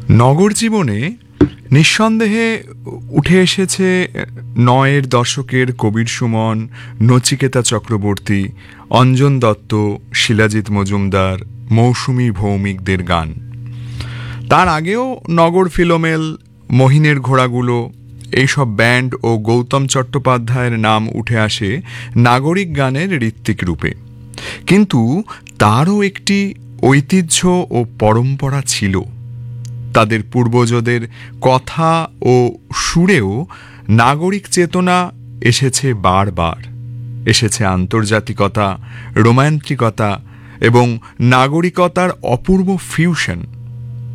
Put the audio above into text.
নগর জীবনে নিঃসন্দেহে উঠে এসেছে নয়ের দশকের কবির সুমন, নচিকেতা চক্রবর্তী, অঞ্জন দত্ত, শিলাজিৎ মজুমদার, মৌসুমী ভৌমিকদের গান। তার আগেও নগর ফিলোমেল, মহিনের ঘোড়াগুলো এইসব ব্যান্ড ও গৌতম চট্টোপাধ্যায়ের নাম উঠে আসে নাগরিক গানের ঋত্বিক রূপে। কিন্তু তারও একটি ঐতিহ্য ও পরম্পরা ছিল। তাদের পূর্বজদের কথা ও সুরেও নাগরিক চেতনা এসেছে বারবার। এসেছে আন্তর্জাতিকতা, রোম্যান্টিকতা এবং নাগরিকতার অপূর্ব ফিউশন।